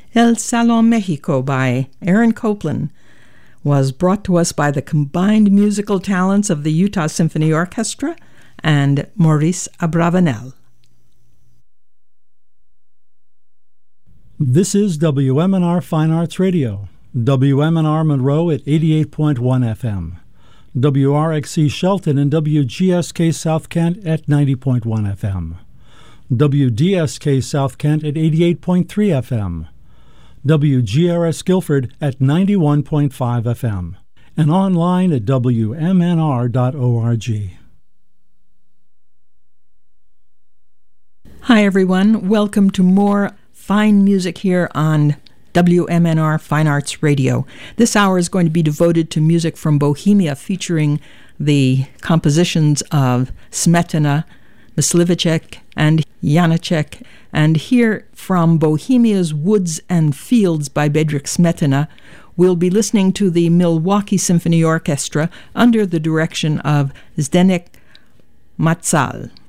El Salon Mexico by Aaron Copland was brought to us by the combined musical talents of the Utah Symphony Orchestra and Maurice Abravanel. This is WMNR Fine Arts Radio, WMNR Monroe at 88.1 FM, WRXC Shelton and WGSK South Kent at 90.1 FM, WDSK South Kent at 88.3 FM, WGRS Guilford at 91.5 FM, and online at WMNR.org. Hi, everyone. Welcome to more fine music here on WMNR Fine Arts Radio. This hour is going to be devoted to music from Bohemia, featuring the compositions of Smetana, Myslivacek, and Janacek. And here from Bohemia's Woods and Fields by Bedřich Smetana, we'll be listening to the Milwaukee Symphony Orchestra under the direction of Zdeněk Maczal.